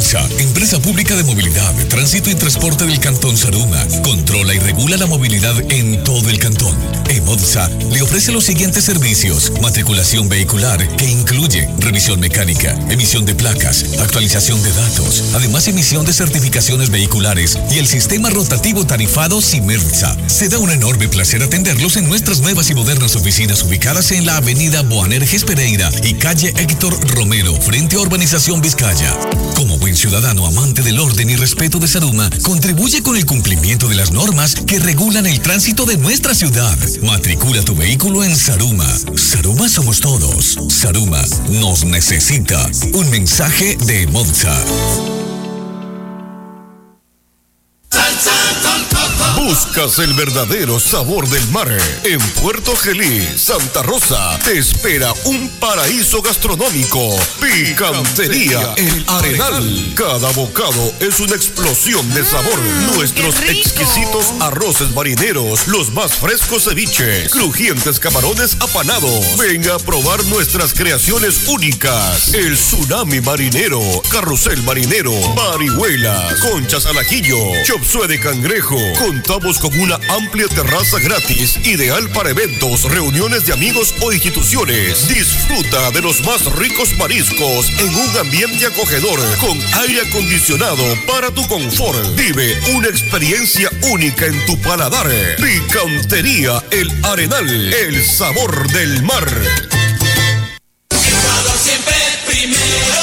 EMODSA, Empresa Pública de Movilidad, Tránsito y Transporte del Cantón Saruma, controla y regula la movilidad en todo el cantón. EMODSA le ofrece los siguientes servicios: matriculación vehicular, que incluye revisión mecánica, emisión de placas, actualización de datos, además emisión de certificaciones vehiculares y el sistema rotativo tarifado Simersa. Se da un enorme placer atenderlos en nuestras nuevas y modernas oficinas ubicadas en la avenida Boanerges Pereira y calle Héctor Romero, frente a Urbanización Vizcaya. Como buen ciudadano amante del orden y respeto de Saruma, contribuye con el cumplimiento de las normas que regulan el tránsito de nuestra ciudad. Matricula tu vehículo en Saruma. Saruma somos todos. Saruma nos necesita. Un mensaje de EMODSA. Buscas el verdadero sabor del mar. En Puerto Gelí, Santa Rosa, te espera un paraíso gastronómico. Picantería El Arenal. Cada bocado es una explosión de sabor. Nuestros exquisitos arroces marineros, los más frescos ceviches, crujientes camarones apanados. Venga a probar nuestras creaciones únicas. El tsunami marinero, carrusel marinero, parihuelas, conchas al ajillo, chop suey de cangrejo. Contamos con una amplia terraza gratis, ideal para eventos, reuniones de amigos o instituciones. Disfruta de los más ricos mariscos en un ambiente acogedor, con aire acondicionado para tu confort. Vive una experiencia única en tu paladar. Picantería El Arenal, el sabor del mar. Ecuador siempre primero.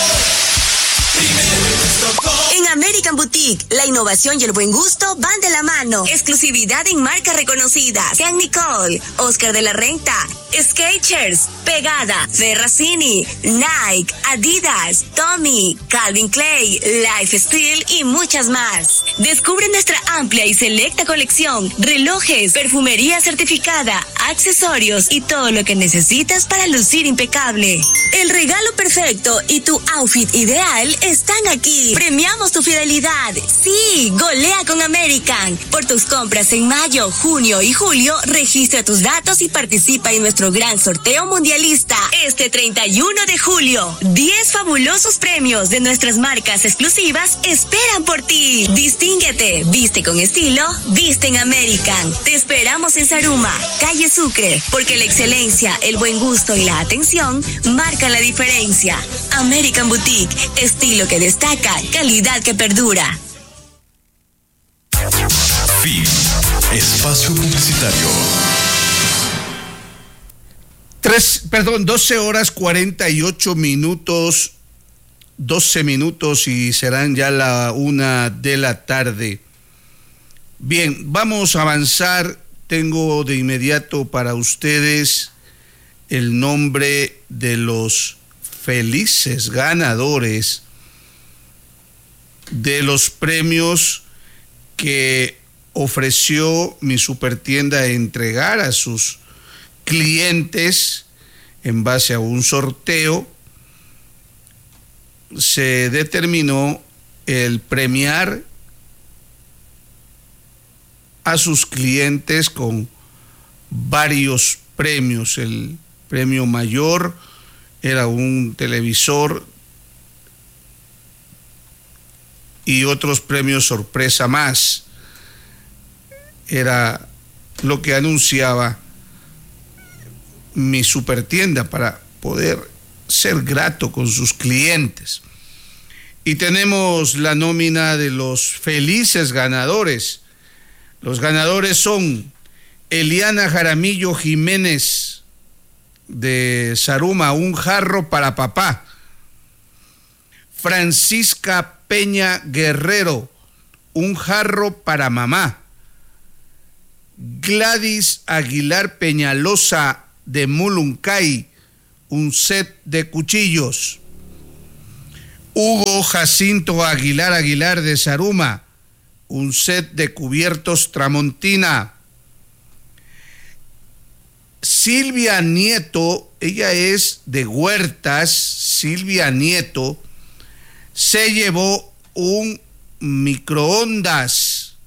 En American Boutique, la innovación y el buen gusto van de la mano. Exclusividad en marcas reconocidas: Can Nicole, Oscar de la Renta, Skechers, Pegada, Ferracini, Nike, Adidas, Tommy, Calvin Klein, Lifestyle y muchas más. Descubre nuestra amplia y selecta colección: relojes, perfumería certificada, accesorios y todo lo que necesitas para lucir impecable. El regalo perfecto y tu outfit ideal están aquí. Premiamos tu fidelidad. Sí, golea con American. Por tus compras en mayo, junio y julio, registra tus datos y participa en nuestro gran sorteo mundialista este 31 de julio. 10 fabulosos premios de nuestras marcas exclusivas esperan por ti. Distínguete, viste con estilo, viste en American. Te esperamos en Saruma, calle Sucre, porque la excelencia, el buen gusto y la atención marcan la diferencia. American Boutique, estilo que destaca, calidad que perdura. Fin. Espacio publicitario. 12 horas 48 minutos, 12 minutos y serán ya la 1 de la tarde. Bien, vamos a avanzar. Tengo de inmediato para ustedes el nombre de los felices ganadores de los premios que ofreció mi supertienda a entregar a sus clientes en base a un sorteo. Se determinó el premiar a sus clientes con varios premios. El premio mayor era un televisor y otros premios sorpresa más. Era lo que anunciaba mi supertienda para poder ser grato con sus clientes. Y tenemos la nómina de los felices ganadores. Los ganadores son Eliana Jaramillo Jiménez de Saruma, un jarro para papá. Francisca Peña Guerrero, un jarro para mamá. Gladys Aguilar Peñalosa de Muluncay, un set de cuchillos. Hugo Jacinto Aguilar de Saruma, un set de cubiertos Tramontina. Silvia Nieto, ella es de Huertas, Silvia Nieto, se llevó un microondas.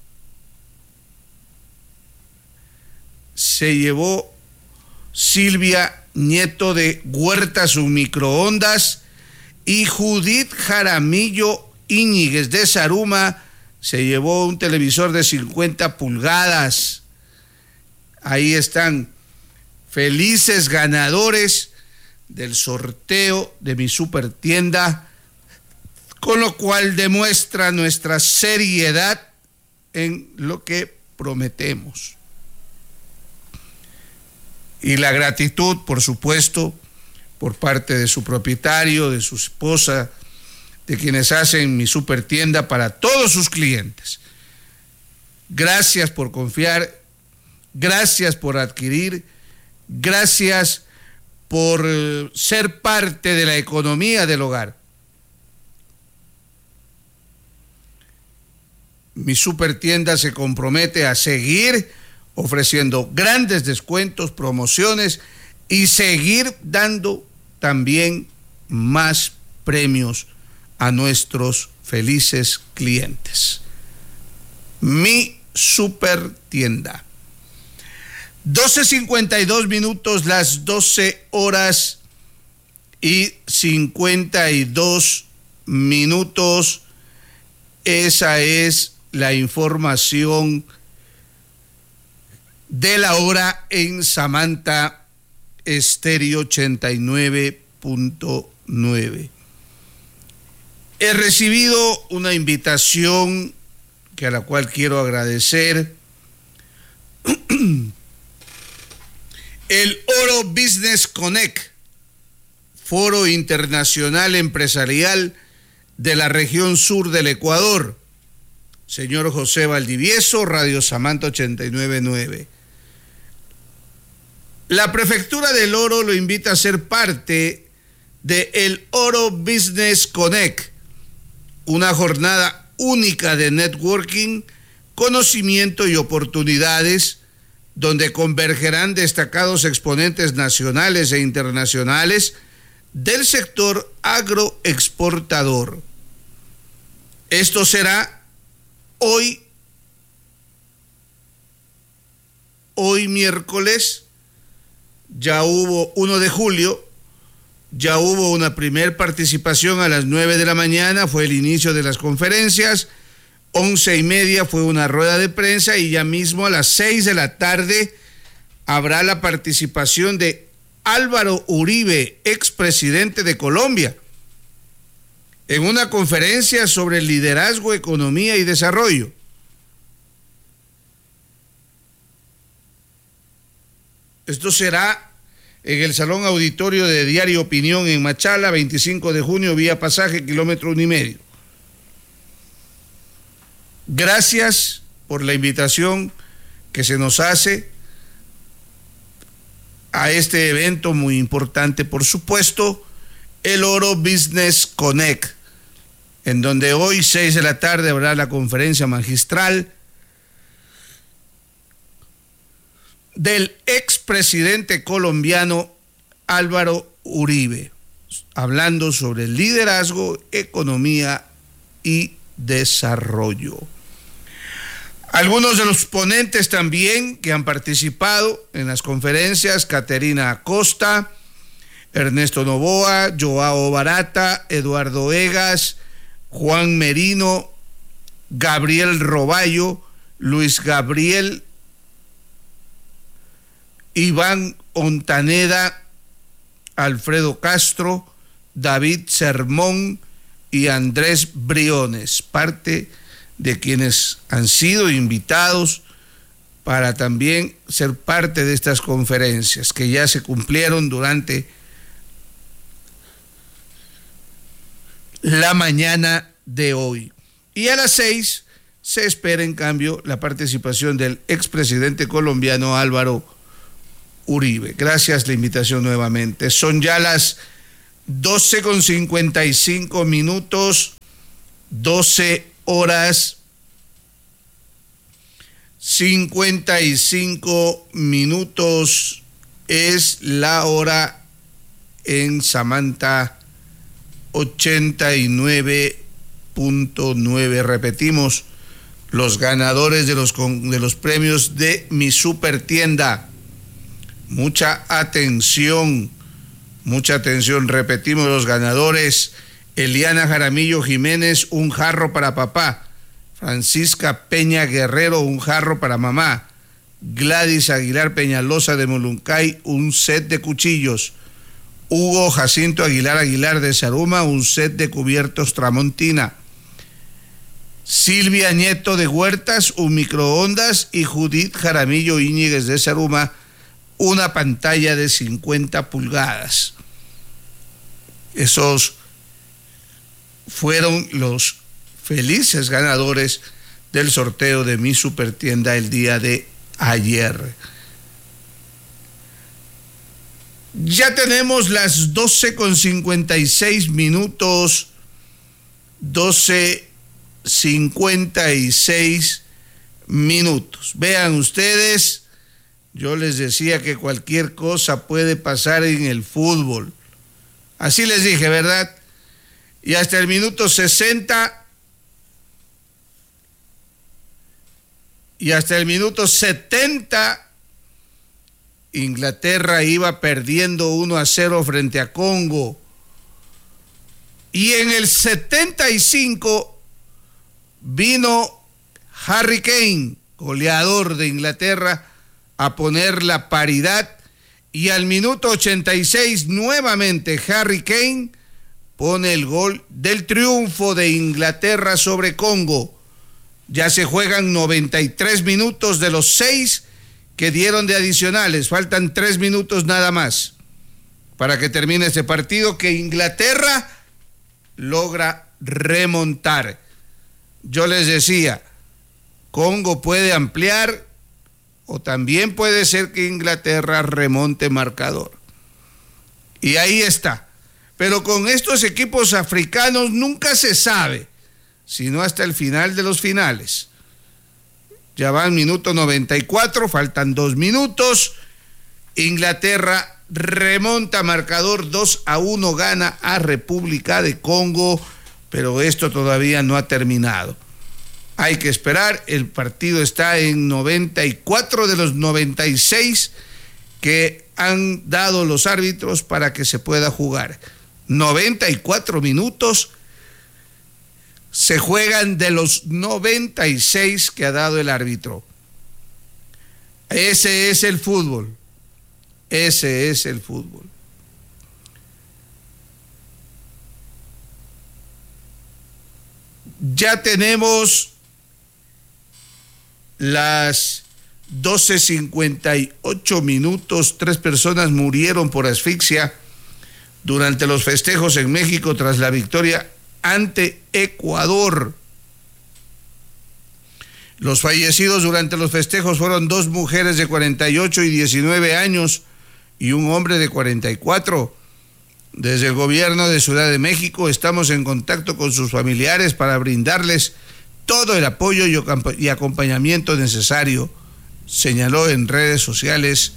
Se llevó Silvia Nieto de Huertas un microondas y Judith Jaramillo Íñiguez de Zaruma se llevó un televisor de 50 pulgadas. Ahí están felices ganadores del sorteo de mi super tienda, con lo cual demuestra nuestra seriedad en lo que prometemos. Y la gratitud, por supuesto, por parte de su propietario, de su esposa, de quienes hacen mi super tienda para todos sus clientes. Gracias por confiar, gracias por adquirir, gracias por ser parte de la economía del hogar. Mi super tienda se compromete a seguir ofreciendo grandes descuentos, promociones y seguir dando también más premios a nuestros felices clientes. Mi super tienda. 12:52 minutos, las 12 horas y 52 minutos. Esa es la información de la hora en Samantha Estéreo 89.9. He recibido una invitación a la cual quiero agradecer. El Oro Business Connect, Foro Internacional Empresarial de la región sur del Ecuador. Señor José Valdivieso, Radio Samantha 89.9. La Prefectura del Oro lo invita a ser parte de el Oro Business Connect, una jornada única de networking, conocimiento y oportunidades, donde convergerán destacados exponentes nacionales e internacionales del sector agroexportador. Esto será hoy miércoles, ya hubo 1 de julio, ya hubo una primer participación a las 9 de la mañana, fue el inicio de las conferencias, 11:30 fue una rueda de prensa y ya mismo a las 6 de la tarde habrá la participación de Álvaro Uribe, expresidente de Colombia, en una conferencia sobre liderazgo, economía y desarrollo. Esto será en el Salón Auditorio de Diario Opinión en Machala, 25 de junio, vía pasaje, kilómetro 1,5. Gracias por la invitación que se nos hace a este evento muy importante, por supuesto, el Oro Business Connect, en donde hoy 6 de la tarde habrá la conferencia magistral del expresidente colombiano Álvaro Uribe, hablando sobre liderazgo, economía y desarrollo. Algunos de los ponentes también que han participado en las conferencias: Caterina Acosta, Ernesto Novoa, Joao Barata, Eduardo Egas, Juan Merino, Gabriel Roballo, Luis Gabriel, Iván Ontaneda, Alfredo Castro, David Sermón y Andrés Briones, parte de quienes han sido invitados para también ser parte de estas conferencias que ya se cumplieron durante la mañana de hoy. Y a las 6 se espera, en cambio, la participación del expresidente colombiano Álvaro Uribe. Gracias, la invitación nuevamente. Son ya las 12:55 minutos, 12 horas 55 minutos es la hora en Samantha 89.9. Repetimos, los ganadores de los premios de mi super tienda. Mucha atención. Repetimos, los ganadores: Eliana Jaramillo Jiménez, un jarro para papá. Francisca Peña Guerrero, un jarro para mamá. Gladys Aguilar Peñalosa de Moluncay, un set de cuchillos. Hugo Jacinto Aguilar de Zaruma, un set de cubiertos Tramontina. Silvia Nieto de Huertas, un microondas. Y Judith Jaramillo Íñiguez de Zaruma, una pantalla de 50 pulgadas. Esos fueron los felices ganadores del sorteo de Mi Supertienda el día de ayer. Ya tenemos las 12:56 minutos, 12:56 minutos. Vean ustedes, yo les decía que cualquier cosa puede pasar en el fútbol. Así les dije, ¿verdad? Y hasta el minuto 60 y hasta el minuto 70, Inglaterra iba perdiendo 1-0 frente a Congo. Y en el 75 vino Harry Kane, goleador de Inglaterra, a poner la paridad. Y al minuto 86 nuevamente Harry Kane pone el gol del triunfo de Inglaterra sobre Congo. Ya se juegan 93 minutos de los 6 que dieron de adicionales. Faltan 3 minutos nada más para que termine este partido que Inglaterra logra remontar. Yo les decía, Congo puede ampliar o también puede ser que Inglaterra remonte marcador. Y ahí está. Pero con estos equipos africanos nunca se sabe, sino hasta el final de los finales. Ya van minuto 94, faltan 2 minutos. Inglaterra remonta marcador 2-1, gana a República de Congo, pero esto todavía no ha terminado. Hay que esperar, el partido está en 94 de los 96 que han dado los árbitros para que se pueda jugar. 94 minutos se juegan de los 96 que ha dado el árbitro. Ese es el fútbol. Ese es el fútbol. Ya tenemos las 12:58 minutos. 3 personas murieron por asfixia durante los festejos en México tras la victoria ante Ecuador. Los fallecidos durante los festejos fueron 2 mujeres de 48 y 19 años y un hombre de 44. Desde el gobierno de Ciudad de México estamos en contacto con sus familiares para brindarles todo el apoyo y acompañamiento necesario, señaló en redes sociales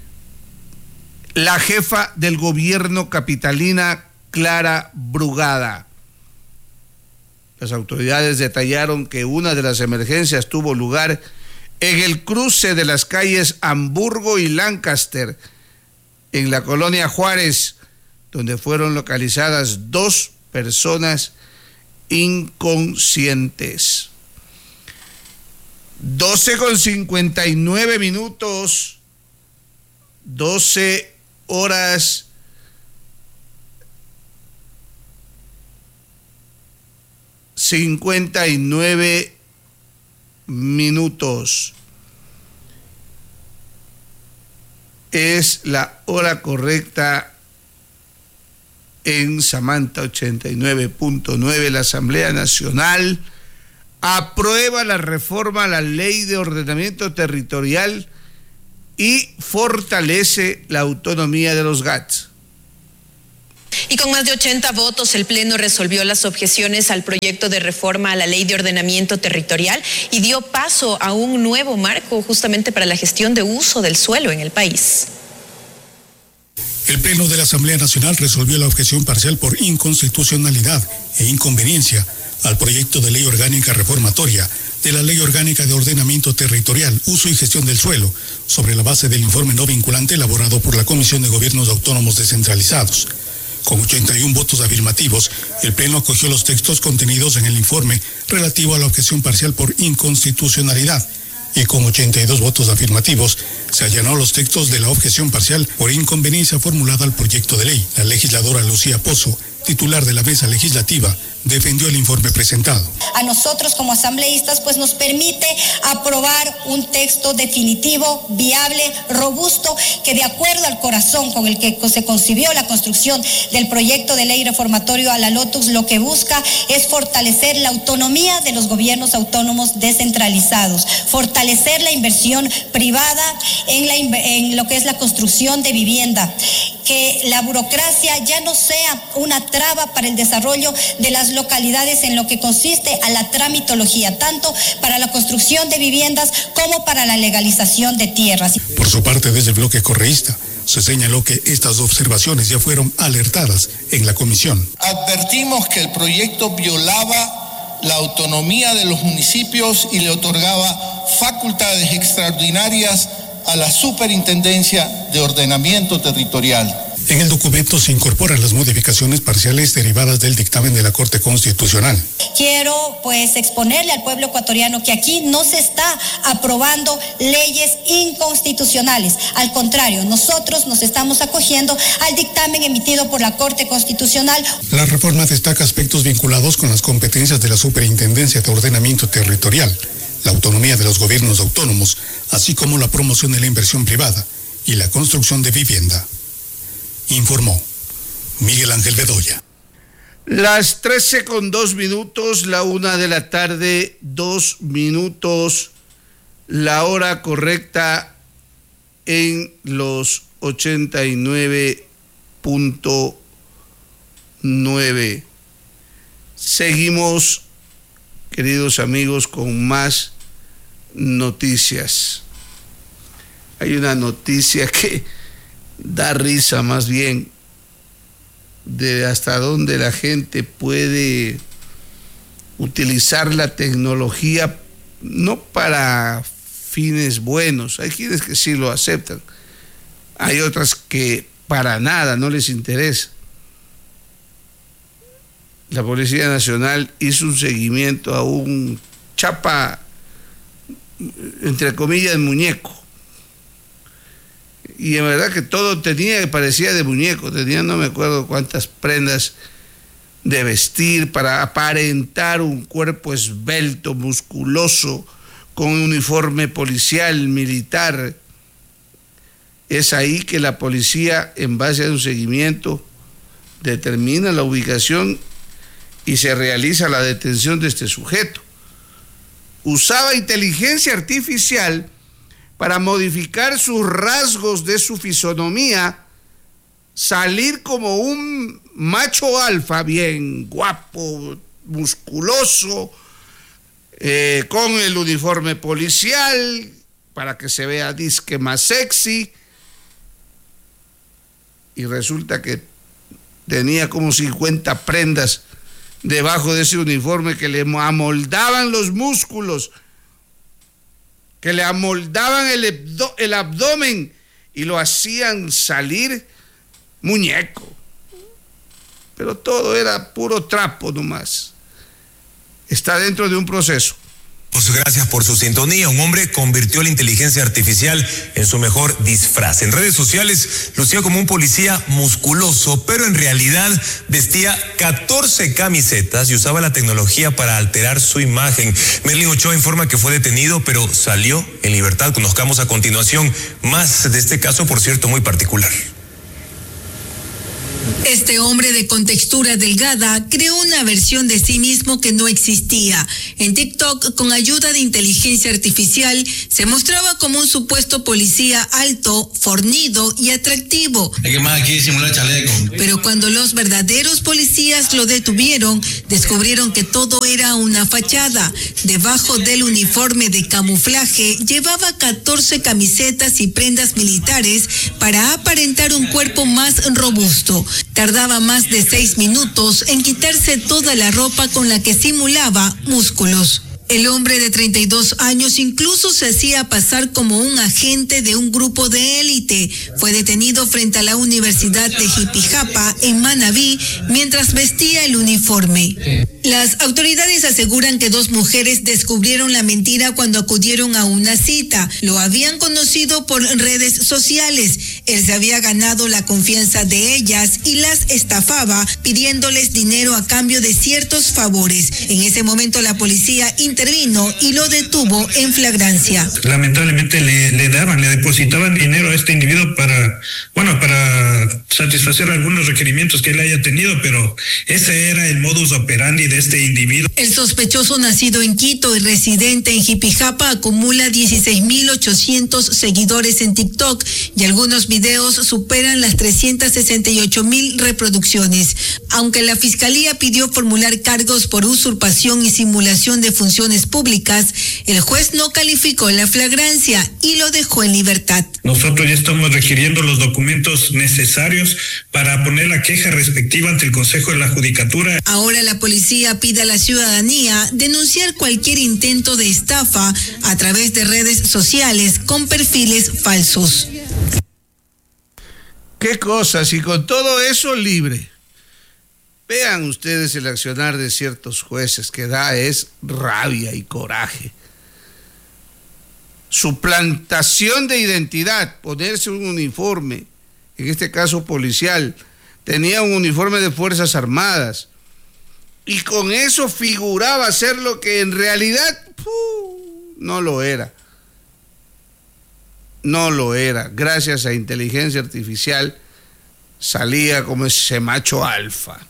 la jefa del gobierno capitalina, Clara Brugada. Las autoridades detallaron que una de las emergencias tuvo lugar en el cruce de las calles Hamburgo y Lancaster, en la colonia Juárez, donde fueron localizadas 2 personas inconscientes. 12:59 minutos, 12 horas 59 minutos. Es la hora correcta en Samantha 89.9. La Asamblea Nacional aprueba la reforma a la Ley de Ordenamiento Territorial y fortalece la autonomía de los GATS. Y con más de 80 votos, el Pleno resolvió las objeciones al proyecto de reforma a la Ley de Ordenamiento Territorial y dio paso a un nuevo marco justamente para la gestión de uso del suelo en el país. El Pleno de la Asamblea Nacional resolvió la objeción parcial por inconstitucionalidad e inconveniencia al proyecto de ley orgánica reformatoria de la Ley Orgánica de Ordenamiento Territorial, Uso y Gestión del Suelo, sobre la base del informe no vinculante elaborado por la Comisión de Gobiernos Autónomos Descentralizados. Con 81 votos afirmativos El Pleno acogió los textos contenidos en el informe relativo a la objeción parcial por inconstitucionalidad y con 82 votos afirmativos se allanó los textos de la objeción parcial por inconveniencia formulada al proyecto de ley. La legisladora Lucía Pozo, titular de la mesa legislativa, defendió el informe presentado. A nosotros como asambleístas pues nos permite aprobar un texto definitivo, viable, robusto, que de acuerdo al corazón con el que se concibió la construcción del proyecto de ley reformatorio a la LOTUS, lo que busca es fortalecer la autonomía de los gobiernos autónomos descentralizados, fortalecer la inversión privada en lo que es la construcción de vivienda, que la burocracia ya no sea una traba para el desarrollo de las localidades en lo que consiste a la tramitología, tanto para la construcción de viviendas como para la legalización de tierras. Por su parte, desde el bloque correísta, se señaló que estas observaciones ya fueron alertadas en la comisión. Advertimos que el proyecto violaba la autonomía de los municipios y le otorgaba facultades extraordinarias a la Superintendencia de Ordenamiento Territorial. En el documento se incorporan las modificaciones parciales derivadas del dictamen de la Corte Constitucional. Quiero pues exponerle al pueblo ecuatoriano que aquí no se está aprobando leyes inconstitucionales. Al contrario, nosotros nos estamos acogiendo al dictamen emitido por la Corte Constitucional. La reforma destaca aspectos vinculados con las competencias de la Superintendencia de Ordenamiento Territorial, la autonomía de los gobiernos autónomos, así como la promoción de la inversión privada y la construcción de vivienda. Informó Miguel Ángel Bedoya. Las 13:02, la 1:00 PM, 2 la hora correcta en los 89.9. Seguimos, queridos amigos, con más noticias. Hay una noticia que da risa más bien, de hasta dónde la gente puede utilizar la tecnología no para fines buenos. Hay quienes que sí lo aceptan, hay otras que para nada, no les interesa. La Policía Nacional hizo un seguimiento a un chapa, entre comillas, muñeco. Y en verdad que todo tenía, que parecía de muñeco, tenía no me acuerdo cuántas prendas de vestir para aparentar un cuerpo esbelto, musculoso, con un uniforme policial, militar. Es ahí que la policía, en base a un seguimiento, determina la ubicación y se realiza la detención de este sujeto. Usaba inteligencia artificial para modificar sus rasgos de su fisonomía, salir como un macho alfa, bien guapo, musculoso, con el uniforme policial, para que se vea disque más sexy, y resulta que tenía como 50 prendas debajo de ese uniforme que le amoldaban los músculos, que le amoldaban el abdomen y lo hacían salir muñeco. Pero todo era puro trapo nomás. Está dentro de un proceso. Gracias por su sintonía. Un hombre convirtió la inteligencia artificial en su mejor disfraz. En redes sociales lucía como un policía musculoso, pero en realidad vestía 14 camisetas y usaba la tecnología para alterar su imagen. Merlin Ochoa informa que fue detenido, pero salió en libertad. Conozcamos a continuación más de este caso, por cierto, muy particular. Este hombre de contextura delgada creó una versión de sí mismo que no existía. En TikTok, con ayuda de inteligencia artificial, se mostraba como un supuesto policía alto, fornido y atractivo. Es que más aquí simula chaleco. Pero cuando los verdaderos policías lo detuvieron, descubrieron que todo era una fachada. Debajo del uniforme de camuflaje, llevaba 14 camisetas y prendas militares para aparentar un cuerpo más robusto. Tardaba más de 6 minutos en quitarse toda la ropa con la que simulaba músculos. El hombre de 32 años incluso se hacía pasar como un agente de un grupo de élite. Fue detenido frente a la Universidad de Jipijapa, en Manabí, mientras vestía el uniforme. Las autoridades aseguran que 2 mujeres descubrieron la mentira cuando acudieron a una cita. Lo habían conocido por redes sociales. Él se había ganado la confianza de ellas y las estafaba pidiéndoles dinero a cambio de ciertos favores. En ese momento la policía intervino y lo detuvo en flagrancia. Lamentablemente le depositaban dinero a este individuo para satisfacer algunos requerimientos que él haya tenido, pero ese era el modus operandi de este individuo. El sospechoso, nacido en Quito y residente en Jipijapa, acumula 16.800 seguidores en TikTok y algunos videos superan las 368.000 reproducciones. Aunque la fiscalía pidió formular cargos por usurpación y simulación de funciones públicas, el juez no calificó la flagrancia y lo dejó en libertad. Nosotros ya estamos requiriendo los documentos necesarios para poner la queja respectiva ante el Consejo de la Judicatura. Ahora la policía pide a la ciudadanía denunciar cualquier intento de estafa a través de redes sociales con perfiles falsos. ¿Qué cosas? Y con todo eso libre. Vean ustedes el accionar de ciertos jueces, que da es rabia y coraje. Suplantación de identidad, ponerse un uniforme, en este caso policial, tenía un uniforme de Fuerzas Armadas, y con eso figuraba ser lo que en realidad no lo era. No lo era. Gracias a inteligencia artificial salía como ese macho alfa.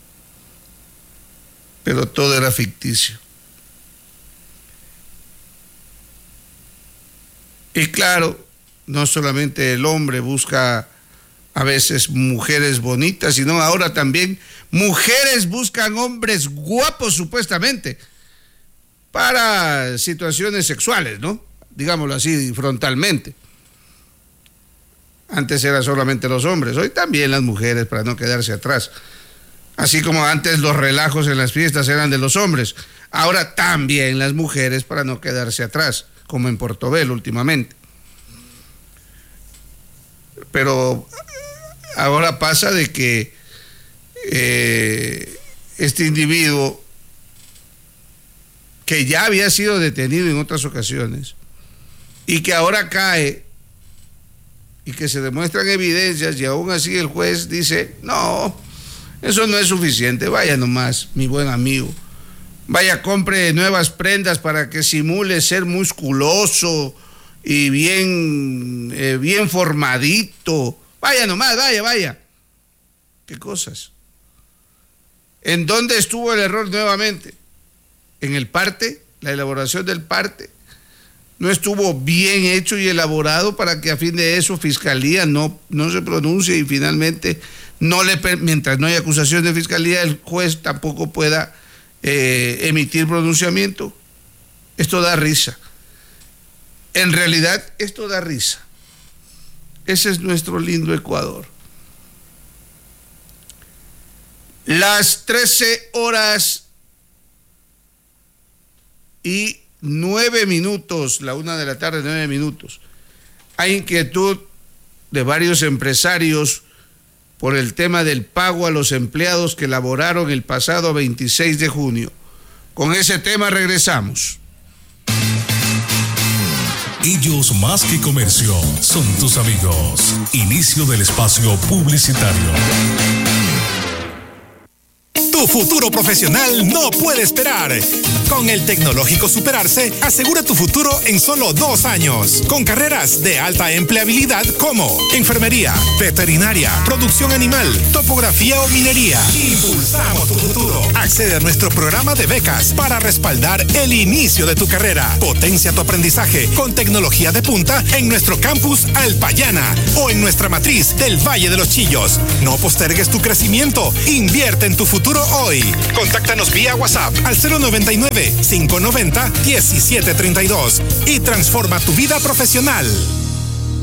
Pero todo era ficticio. Y claro, no solamente el hombre busca a veces mujeres bonitas, sino ahora también mujeres buscan hombres guapos supuestamente para situaciones sexuales, ¿no? Digámoslo así frontalmente. Antes era solamente los hombres, hoy también las mujeres, para no quedarse atrás. Así como antes los relajos en las fiestas eran de los hombres, ahora también las mujeres, para no quedarse atrás, como en Portobelo últimamente. Pero ahora pasa de que este individuo, que ya había sido detenido en otras ocasiones y que ahora cae y que se demuestran evidencias, y aún así el juez dice, no, eso no es suficiente, vaya nomás, mi buen amigo, vaya, compre nuevas prendas para que simule ser musculoso y bien formadito, vaya nomás, vaya. ¿Qué cosas? ¿En dónde estuvo el error nuevamente? En el parte, la elaboración del parte no estuvo bien hecho y elaborado para que a fin de eso Fiscalía no se pronuncie y finalmente mientras no haya acusación de Fiscalía, el juez tampoco pueda emitir pronunciamiento. Esto da risa. En realidad, esto da risa. Ese es nuestro lindo Ecuador. Las 13:09, la 1 de la tarde, 9 minutos. Hay inquietud de varios empresarios por el tema del pago a los empleados que laboraron el pasado 26 de junio. Con ese tema regresamos. Ellos más que comercio son tus amigos. Inicio del espacio publicitario. Tu futuro profesional no puede esperar. Con el Tecnológico Superarse, asegura tu futuro en solo 2 años. Con carreras de alta empleabilidad como enfermería, veterinaria, producción animal, topografía o minería. Impulsamos tu futuro. Accede a nuestro programa de becas para respaldar el inicio de tu carrera. Potencia tu aprendizaje con tecnología de punta en nuestro campus Alpayana o en nuestra matriz del Valle de los Chillos. No postergues tu crecimiento. Invierte en tu futuro hoy. Contáctanos vía WhatsApp al 099-590-1732 y transforma tu vida profesional.